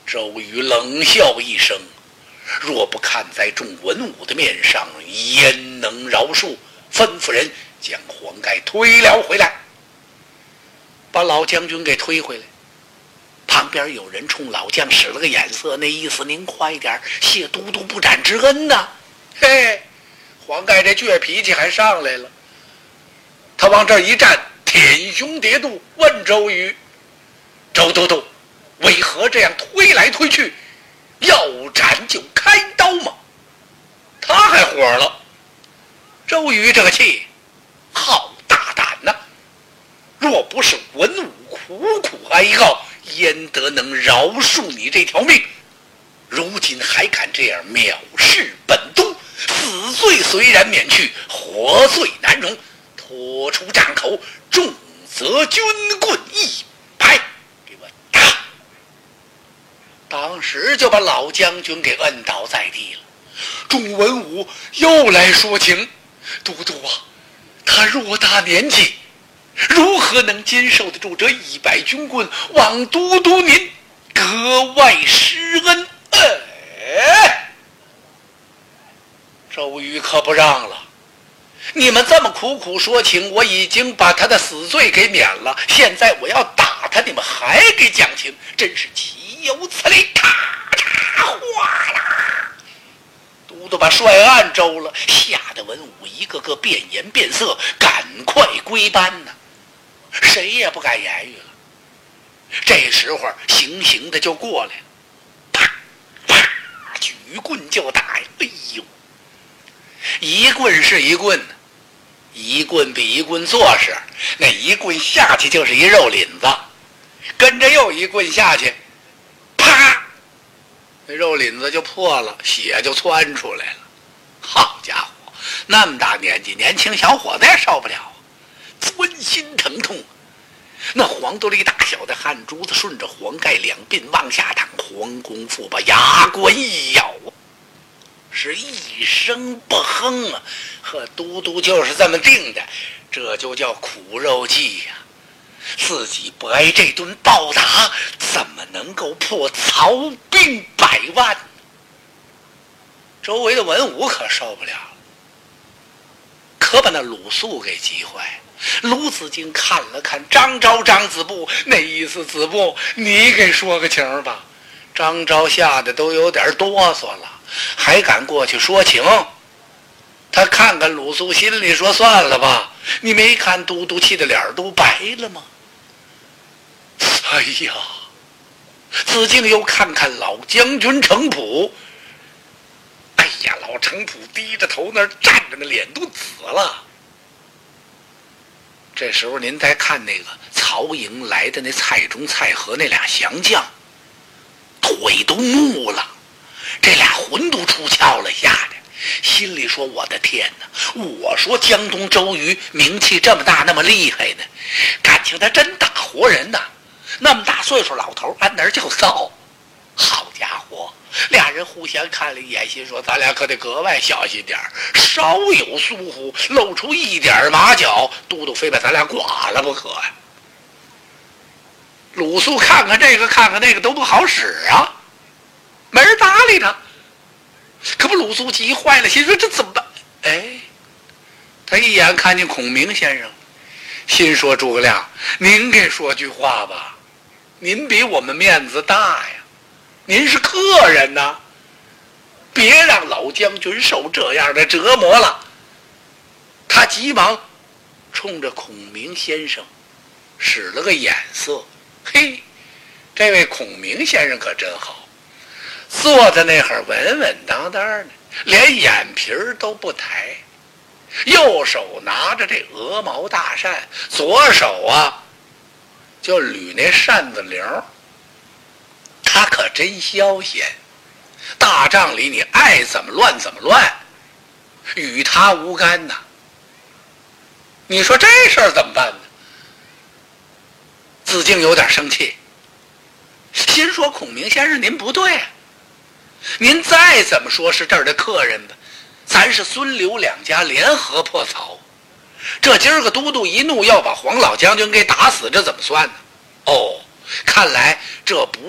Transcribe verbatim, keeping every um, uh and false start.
周瑜冷笑一声，若不看在众文武的面上，焉能饶恕？吩咐人将黄盖推了回来，把老将军给推回来。旁边有人冲老将使了个眼色，那意思您快点，谢都督不斩之恩呐、啊！嘿，黄盖这倔脾气还上来了，他往这一站，舔胸叠肚，问周瑜：“周都督，为何这样推来推去？要斩就开刀吗？”他还火了。周瑜这个气，好大胆呐、啊！若不是文武苦苦哀告，焉得能饶恕你这条命？如今还敢这样藐视本督，死罪虽然免去，活罪难容。拖出帐口，重则军棍一拍，给我打！当时就把老将军给摁倒在地了。众文武又来说情：“都督啊，他偌大年纪，如何能经受得住这一百军棍？望都督您格外施恩。”哎，周瑜可不让了。你们这么苦苦说情，我已经把他的死罪给免了，现在我要打他，你们还给讲情，真是岂有此理！咔嚓哗啦，都督把帅按周了，吓得文武一个个变颜变色，赶快归班呢，谁也不敢言语了。这时候行刑的就过来了，啪啪举棍就打呀！哎呦，一棍是一棍呢，一棍比一棍做实，那一棍下去就是一肉领子，跟着又一棍下去，啪，那肉领子就破了，血就窜出来了。好家伙，那么大年纪，年轻小伙子也受不了，钻心疼痛。那黄豆粒大小的汗珠子顺着黄盖两鬓往下淌，黄功夫把牙关一咬，是一声不哼啊！呵，都督就是这么定的，这就叫苦肉计呀、啊！自己不挨这顿暴打，怎么能够破曹兵百万？周围的文武可受不了了，可把那鲁肃给急坏了。鲁子敬看了看张昭、张子布，那意思子布你给说个情吧。张昭吓得都有点哆嗦了，还敢过去说情？他看看鲁肃，心里说算了吧，你没看都督气的脸都白了吗？哎呀，子敬又看看老将军程普，哎呀，老程普低着头那儿站着，那脸都紫了。这时候您再看那个曹营来的那蔡中、蔡和那俩降将，腿都木了，这俩魂都出窍了，吓得心里说：“我的天哪！我说江东周瑜名气这么大，那么厉害呢，感情他真打活人呐！那么大岁数老头按那儿就造，好家伙！”俩人互相看了一眼，心说：“咱俩可得格外小心点儿，稍有疏忽，露出一点马脚，都督非把咱俩剐了不可呀！”鲁肃看看这个，看看那个，都不好使啊，没人搭理他。可不，鲁肃急坏了，心说这怎么办？哎，他一眼看见孔明先生，心说：“诸葛亮，您给说句话吧，您比我们面子大呀。您是客人呐，别让老将军受这样的折磨了。”他急忙冲着孔明先生使了个眼色。嘿，这位孔明先生可真好，坐在那会儿稳稳当当的，连眼皮儿都不抬，右手拿着这鹅毛大扇，左手啊就捋那扇子铃，他可真消闲。大帐里你爱怎么乱怎么乱，与他无干呐。你说这事儿怎么办呢？子敬有点生气，心说：“孔明先生您不对，您再怎么说是这儿的客人吧，咱是孙刘两家联合破曹，这今儿个都督一怒要把黄老将军给打死，这怎么算呢？哦，看来这不